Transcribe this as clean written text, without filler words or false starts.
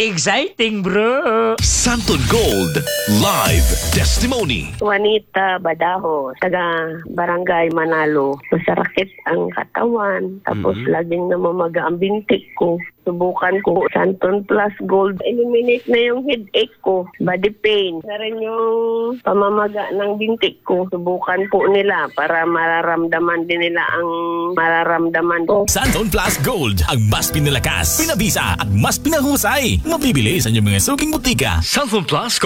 Exciting, bro! Santon Gold Live Testimony. Juanita Badaho, taga Barangay Manalo. Masarakit ang katawan, tapos laging namamaga ang bintik ko. Subukan ko Santon Plus Gold. Eliminate na yung headache ko, body pain. Na rin yung pamamaga ng bintik ko. Subukan po nila para mararamdaman din nila ang mararamdaman ko. Santon Plus Gold, ang mas pinalakas, pinabisa at mas pinahusay. Mabibili sa inyong mga suking butika. Santon Plus